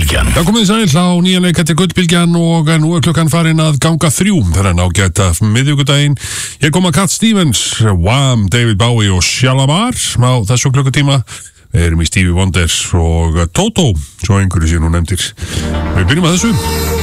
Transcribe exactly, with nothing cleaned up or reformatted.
Gullbylgjan. Það komið sæl á nýjan leik, þetta er Gullbylgjan og nú er klukkan farin að ganga þrjú þennan ágæta miðvikudaginn. Ég kom að Cat Stevens, Wham, David Bowie og Shalamar á þessu klukkutíma. Við erum í Stevie Wonder og Toto, svo einhverju sér nú nefndir. Við byrjum að þessu.